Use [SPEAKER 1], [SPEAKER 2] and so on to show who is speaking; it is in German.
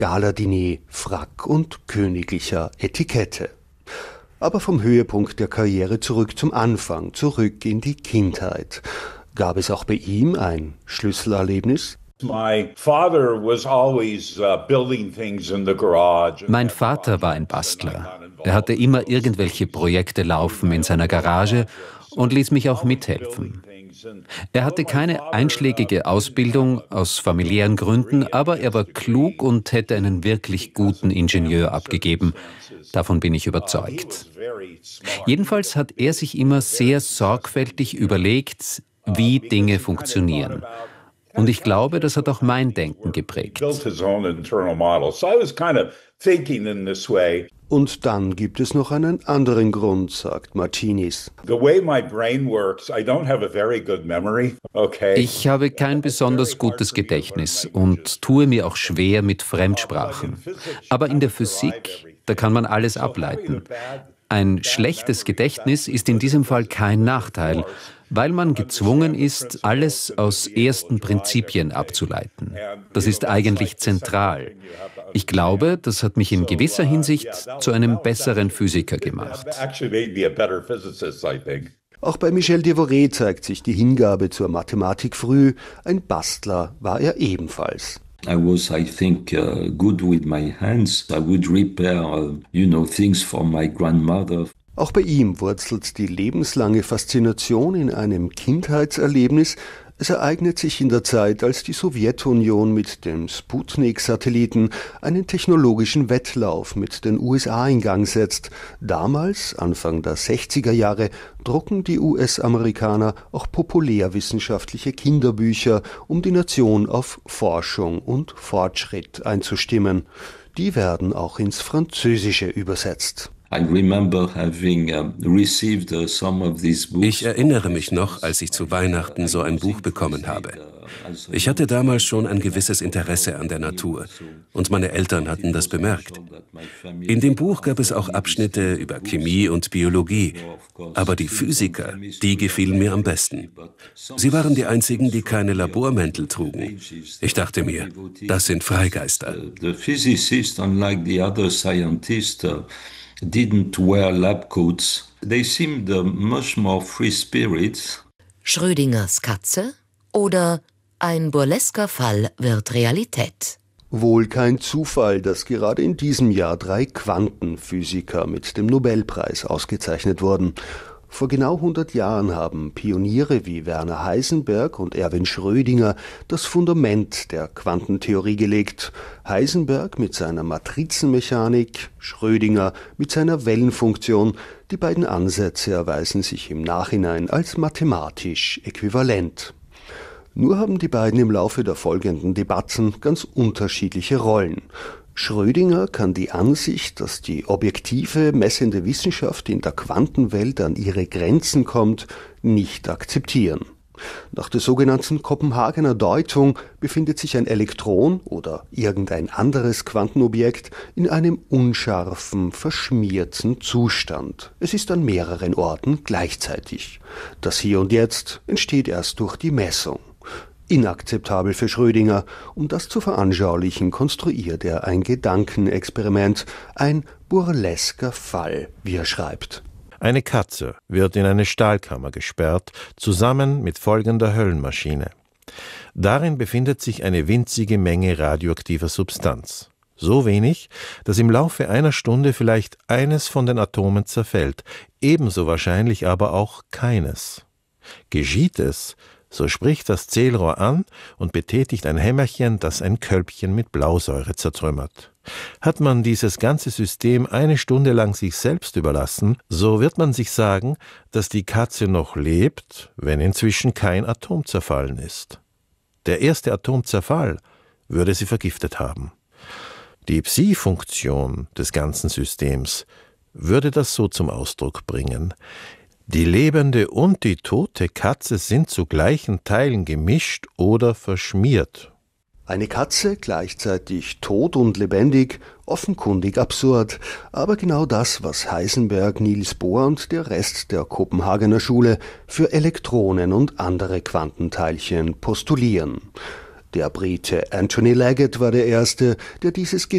[SPEAKER 1] Galadiner, Frack und königlicher Etikette. Aber vom Höhepunkt der Karriere zurück zum Anfang, zurück in die Kindheit. Gab es auch bei ihm ein Schlüsselerlebnis?
[SPEAKER 2] Mein Vater
[SPEAKER 3] war ein Bastler. Er hatte immer irgendwelche Projekte laufen in seiner Garage und ließ mich auch mithelfen. Er hatte keine einschlägige Ausbildung aus familiären Gründen, aber er war klug und hätte einen wirklich guten Ingenieur abgegeben. Davon bin ich überzeugt. Jedenfalls hat er sich immer sehr sorgfältig überlegt, wie Dinge funktionieren. Und ich glaube, das hat auch mein Denken geprägt.
[SPEAKER 1] Und dann gibt es noch einen anderen Grund, sagt Martinis.
[SPEAKER 3] Ich habe kein besonders gutes Gedächtnis und tue mir auch schwer mit Fremdsprachen. Aber in der Physik, da kann man alles ableiten. Ein schlechtes Gedächtnis ist in diesem Fall kein Nachteil, weil man gezwungen ist, alles aus ersten Prinzipien abzuleiten. Das ist eigentlich zentral. Ich glaube, das hat mich in gewisser Hinsicht zu einem besseren Physiker gemacht.
[SPEAKER 1] Auch bei Michel Devoret zeigt sich die Hingabe zur Mathematik früh. Ein Bastler war er ebenfalls.
[SPEAKER 4] I think, good with my hands. I would repair, things for my grandmother.
[SPEAKER 1] Auch bei ihm wurzelt die lebenslange Faszination in einem Kindheitserlebnis. Es ereignet sich in der Zeit, als die Sowjetunion mit dem Sputnik-Satelliten einen technologischen Wettlauf mit den USA in Gang setzt. Damals, Anfang der 60er Jahre, drucken die US-Amerikaner auch populärwissenschaftliche Kinderbücher, um die Nation auf Forschung und Fortschritt einzustimmen. Die werden auch ins Französische übersetzt.
[SPEAKER 5] Ich erinnere mich noch, als ich zu Weihnachten so ein Buch bekommen habe. Ich hatte damals schon ein gewisses Interesse an der Natur und meine Eltern hatten das bemerkt. In dem Buch gab es auch Abschnitte über Chemie und Biologie, aber die Physiker, die gefielen mir am besten. Sie waren die einzigen, die keine Labormäntel trugen. Ich dachte mir, das sind Freigeister.
[SPEAKER 4] Didn't wear lab coats. They seemed much more free spirits.
[SPEAKER 6] Schrödingers Katze oder ein burlesker Fall wird Realität.
[SPEAKER 1] Wohl kein Zufall, dass gerade in diesem Jahr 3 Quantenphysiker mit dem Nobelpreis ausgezeichnet wurden. Vor genau 100 Jahren haben Pioniere wie Werner Heisenberg und Erwin Schrödinger das Fundament der Quantentheorie gelegt. Heisenberg mit seiner Matrizenmechanik, Schrödinger mit seiner Wellenfunktion. Die beiden Ansätze erweisen sich im Nachhinein als mathematisch äquivalent. Nur haben die beiden im Laufe der folgenden Debatten ganz unterschiedliche Rollen. Schrödinger kann die Ansicht, dass die objektive, messende Wissenschaft in der Quantenwelt an ihre Grenzen kommt, nicht akzeptieren. Nach der sogenannten Kopenhagener Deutung befindet sich ein Elektron oder irgendein anderes Quantenobjekt in einem unscharfen, verschmierten Zustand. Es ist an mehreren Orten gleichzeitig. Das Hier und Jetzt entsteht erst durch die Messung. Inakzeptabel für Schrödinger. Um das zu veranschaulichen, konstruiert er ein Gedankenexperiment, ein burlesker Fall, wie er schreibt.
[SPEAKER 7] Eine Katze wird in eine Stahlkammer gesperrt, zusammen mit folgender Höllenmaschine. Darin befindet sich eine winzige Menge radioaktiver Substanz. So wenig, dass im Laufe einer Stunde vielleicht eines von den Atomen zerfällt, ebenso wahrscheinlich aber auch keines. Geschieht es, so spricht das Zählrohr an und betätigt ein Hämmerchen, das ein Kölbchen mit Blausäure zertrümmert. Hat man dieses ganze System eine Stunde lang sich selbst überlassen, so wird man sich sagen, dass die Katze noch lebt, wenn inzwischen kein Atom zerfallen ist. Der erste Atomzerfall würde sie vergiftet haben. Die Psi-Funktion des ganzen Systems würde das so zum Ausdruck bringen: Die lebende und die tote Katze sind zu gleichen Teilen gemischt oder verschmiert.
[SPEAKER 1] Eine Katze gleichzeitig tot und lebendig, offenkundig absurd, aber genau das, was Heisenberg, Niels Bohr und der Rest der Kopenhagener Schule für Elektronen und andere Quantenteilchen postulieren. Der Brite Anthony Leggett war der Erste, der dieses